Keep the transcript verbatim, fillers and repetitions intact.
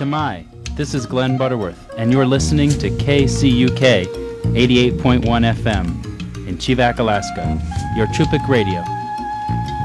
Tamai. This is Glenn Butterworth, and you're listening to K C U K eighty-eight point one F M in Chivak, Alaska, your Chupik Radio.